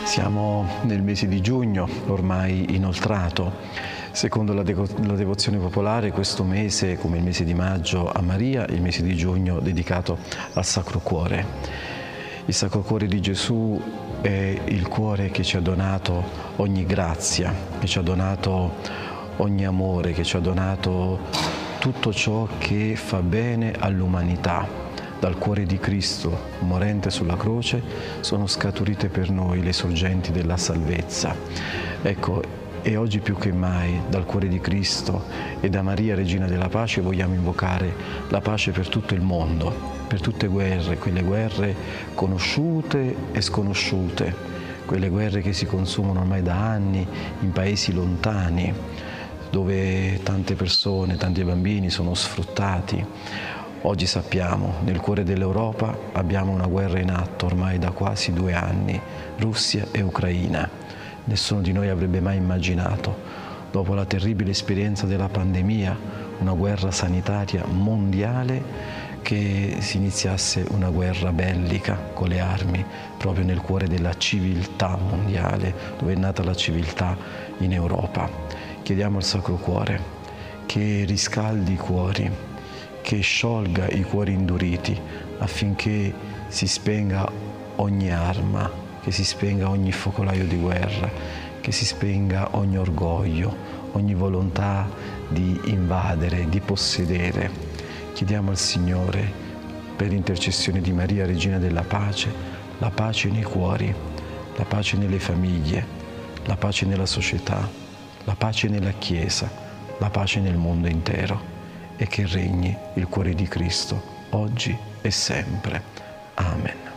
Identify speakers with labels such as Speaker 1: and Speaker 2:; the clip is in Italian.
Speaker 1: Siamo nel mese di giugno, ormai inoltrato. Secondo la devozione popolare, questo mese, come il mese di maggio a Maria, il mese di giugno dedicato al Sacro Cuore. Il Sacro Cuore di Gesù è il cuore che ci ha donato ogni grazia, che ci ha donato ogni amore, che ci ha donato tutto ciò che fa bene all'umanità. Dal cuore di Cristo, morente sulla croce, sono scaturite per noi le sorgenti della salvezza. Ecco, e oggi più che mai, dal cuore di Cristo e da Maria, Regina della Pace, vogliamo invocare la pace per tutto il mondo, per tutte guerre, quelle guerre conosciute e sconosciute, quelle guerre che si consumano ormai da anni in paesi lontani, dove tante persone, tanti bambini sono sfruttati. Oggi sappiamo, nel cuore dell'Europa abbiamo una guerra in atto ormai da quasi 2 anni, Russia e Ucraina. Nessuno di noi avrebbe mai immaginato, dopo la terribile esperienza della pandemia, una guerra sanitaria mondiale, che si iniziasse una guerra bellica con le armi, proprio nel cuore della civiltà mondiale, dove è nata la civiltà in Europa. Chiediamo al Sacro Cuore che riscaldi i cuori, che sciolga i cuori induriti affinché si spenga ogni arma, che si spenga ogni focolaio di guerra, che si spenga ogni orgoglio, ogni volontà di invadere, di possedere. Chiediamo al Signore, per intercessione di Maria, Regina della Pace, la pace nei cuori, la pace nelle famiglie, la pace nella società, la pace nella Chiesa, la pace nel mondo intero, e che regni il cuore di Cristo oggi e sempre. Amen.